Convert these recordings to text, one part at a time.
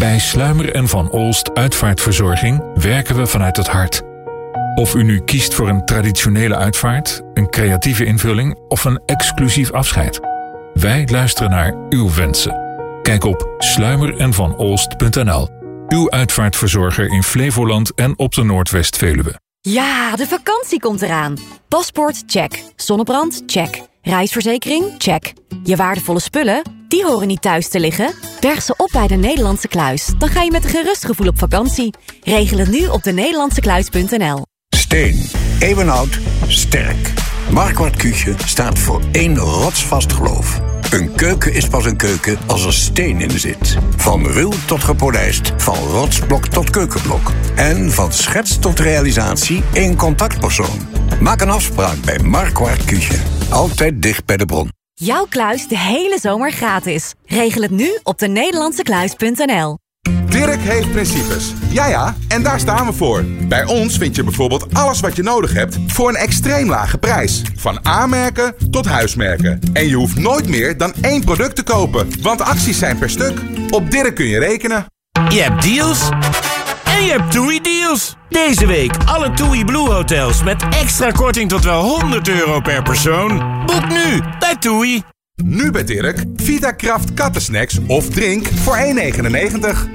Bij Sluimer en Van Olst Uitvaartverzorging werken we vanuit het hart. Of u nu kiest voor een traditionele uitvaart, een creatieve invulling of een exclusief afscheid. Wij luisteren naar uw wensen. Kijk op sluimerenvanolst.nl. Uw uitvaartverzorger in Flevoland en op de Noordwest-Veluwe. Ja, de vakantie komt eraan. Paspoort, check. Zonnebrand, check. Reisverzekering, check. Je waardevolle spullen, die horen niet thuis te liggen. Berg ze op bij de Nederlandse Kluis. Dan ga je met een gerust gevoel op vakantie. Regel het nu op denederlandsekluis.nl. Steen, eeuwenoud, sterk. Marquardt Küche staat voor één rotsvast geloof. Een keuken is pas een keuken als er steen in zit. Van ruw tot gepolijst, van rotsblok tot keukenblok. En van schets tot realisatie één contactpersoon. Maak een afspraak bij Marquardt Küche. Altijd dicht bij de bron. Jouw kluis de hele zomer gratis. Regel het nu op denederlandsekluis.nl. Dirk heeft principes. Ja, en daar staan we voor. Bij ons vind je bijvoorbeeld alles wat je nodig hebt voor een extreem lage prijs. Van A-merken tot huismerken. En je hoeft nooit meer dan 1 product te kopen, want acties zijn per stuk. Op Dirk kun je rekenen. Je hebt deals en je hebt TUI-deals. Deze week alle TUI Blue Hotels met extra korting tot wel €100 per persoon. Boek nu bij TUI. Nu bij Dirk, Vitakraft kattensnacks of drink voor €1,99.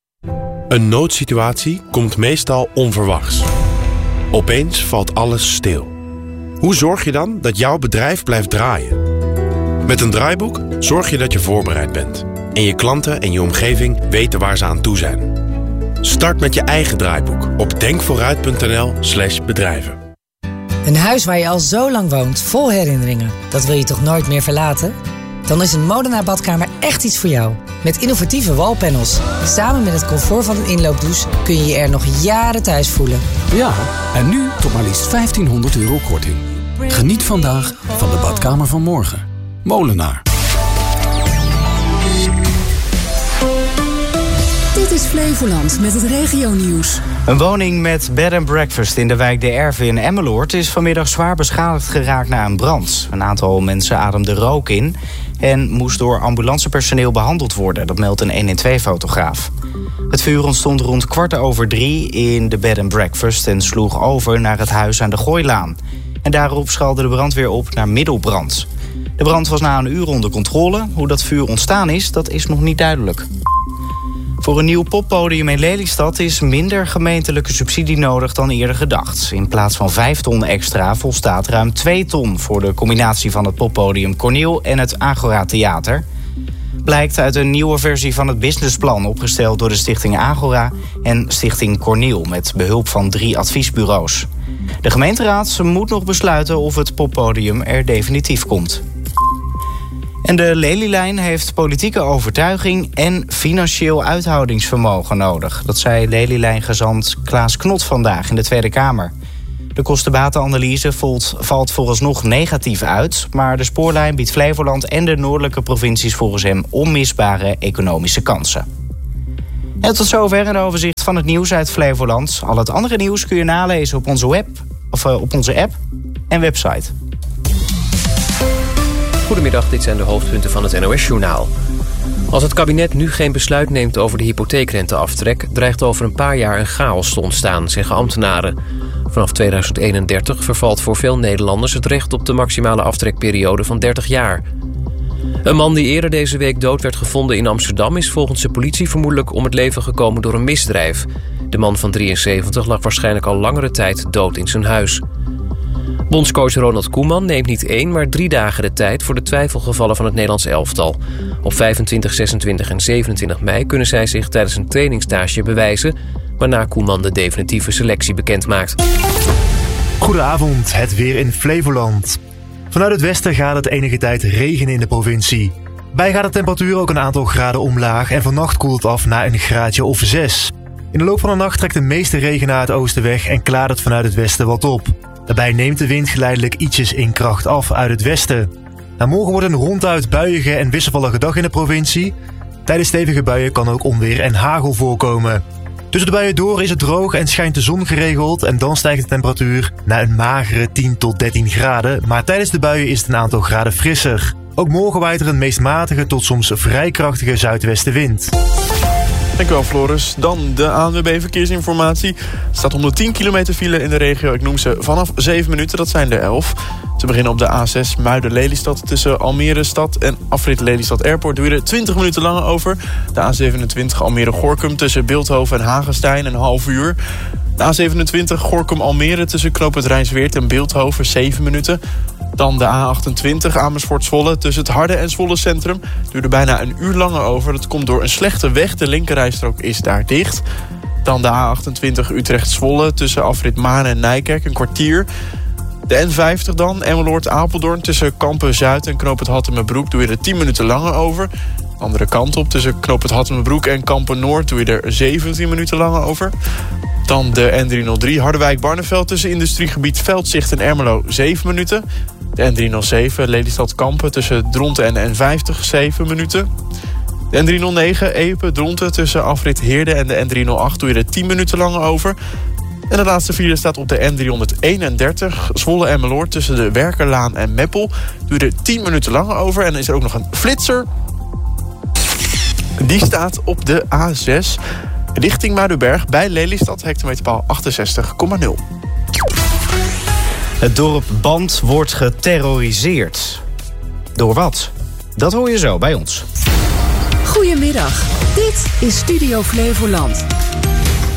Een noodsituatie komt meestal onverwachts. Opeens valt alles stil. Hoe zorg je dan dat jouw bedrijf blijft draaien? Met een draaiboek zorg je dat je voorbereid bent. En je klanten en je omgeving weten waar ze aan toe zijn. Start met je eigen draaiboek op denkvooruit.nl/bedrijven. Een huis waar je al zo lang woont, vol herinneringen. Dat wil je toch nooit meer verlaten? Dan is een Molenaar badkamer echt iets voor jou. Met innovatieve wallpanels. Samen met het comfort van een inloopdouche kun je je er nog jaren thuis voelen. Ja, en nu tot maar liefst €1.500 korting. Geniet vandaag van de badkamer van morgen. Molenaar. Dit is Flevoland met het regionieuws. Een woning met bed and breakfast in de wijk De Erve in Emmeloord is vanmiddag zwaar beschadigd geraakt na een brand. Een aantal mensen ademden rook in en moest door ambulancepersoneel behandeld worden. Dat meldt een 112-fotograaf. Het vuur ontstond rond 2:15 in de bed and breakfast en sloeg over naar het huis aan de Gooilaan. En daarop schalde de brandweer op naar middelbrand. De brand was na een uur onder controle. Hoe dat vuur ontstaan is, dat is nog niet duidelijk. Voor een nieuw poppodium in Lelystad is minder gemeentelijke subsidie nodig dan eerder gedacht. In plaats van 5 ton extra volstaat ruim 2 ton... voor de combinatie van het poppodium Corneel en het Agora Theater. Blijkt uit een nieuwe versie van het businessplan... opgesteld door de Stichting Agora en Stichting Corneel... met behulp van 3 adviesbureaus. De gemeenteraad moet nog besluiten of het poppodium er definitief komt. En de Lelylijn heeft politieke overtuiging en financieel uithoudingsvermogen nodig. Dat zei Lelylijn-gezant Klaas Knot vandaag in de Tweede Kamer. De kosten-batenanalyse valt vooralsnog negatief uit... maar de spoorlijn biedt Flevoland en de noordelijke provincies volgens hem onmisbare economische kansen. En tot zover een overzicht van het nieuws uit Flevoland. Al het andere nieuws kun je nalezen op onze app en website. Goedemiddag, dit zijn de hoofdpunten van het NOS-journaal. Als het kabinet nu geen besluit neemt over de hypotheekrenteaftrek... dreigt over een paar jaar een chaos te ontstaan, zeggen ambtenaren. Vanaf 2031 vervalt voor veel Nederlanders het recht op de maximale aftrekperiode van 30 jaar. Een man die eerder deze week dood werd gevonden in Amsterdam... is volgens de politie vermoedelijk om het leven gekomen door een misdrijf. De man van 73 lag waarschijnlijk al langere tijd dood in zijn huis. Bondscoach Ronald Koeman neemt niet 1, maar 3 dagen de tijd... voor de twijfelgevallen van het Nederlands elftal. Op 25, 26 en 27 mei kunnen zij zich tijdens een trainingsstage bewijzen... waarna Koeman de definitieve selectie bekendmaakt. Goedenavond, het weer in Flevoland. Vanuit het westen gaat het enige tijd regenen in de provincie. Bij gaat de temperatuur ook een aantal graden omlaag... en vannacht koelt het af naar een graadje of 6. In de loop van de nacht trekt de meeste regen naar het oosten weg... en klaart het vanuit het westen wat op. Daarbij neemt de wind geleidelijk ietsjes in kracht af uit het westen. Morgen wordt een ronduit buiige en wisselvallige dag in de provincie. Tijdens stevige buien kan ook onweer en hagel voorkomen. Tussen de buien door is het droog en schijnt de zon geregeld... en dan stijgt de temperatuur naar een magere 10 tot 13 graden... maar tijdens de buien is het een aantal graden frisser. Ook morgen waait er een meest matige tot soms vrij krachtige zuidwestenwind. Dankjewel, Floris. Dan de ANWB Verkeersinformatie. Er staat 110 kilometer file in de regio. Ik noem ze vanaf 7 minuten, dat zijn er 11. Te beginnen op de A6 Muiden-Lelystad tussen Almere Stad en afrit Lelystad Airport. Doe je er 20 minuten langer over. De A27 Almere-Gorkum tussen Bilthoven en Hagestein een half uur. De A27 Gorkum-Almere tussen knooppunt Rijnsweert en Bilthoven 7 minuten. Dan de A28 Amersfoort-Zwolle tussen het Harde en Zwolle Centrum. Duurde bijna een uur langer over. Dat komt door een slechte weg. De linkerrijstrook is daar dicht. Dan de A28 Utrecht-Zwolle tussen afrit Maarn en Nijkerk een kwartier. De N50 dan, Emmeloord-Apeldoorn tussen Kampen-Zuid en Knoop het Hattemerbroek doe je er 10 minuten langer over. Andere kant op, tussen Knoop het Hattemerbroek en Kampen-Noord doe je er 17 minuten langer over. Dan de N303 Harderwijk-Barneveld tussen industriegebied Veldzicht en Ermelo 7 minuten. De N307 Lelystad-Kampen tussen Dronten en de N50 7 minuten. De N309 Epe-Dronten tussen afrit Heerde en de N308 doe je er 10 minuten langer over. En de laatste file staat op de N331 Zwolle-Emmeloord tussen de Werkerlaan en Meppel. Doe je er 10 minuten langer over. En dan is er ook nog een flitser. Die staat op de A6 richting Muidenberg bij Lelystad, hectometerpaal 68,0. Het dorp Band wordt geterroriseerd. Door wat? Dat hoor je zo bij ons. Goedemiddag, dit is Studio Flevoland.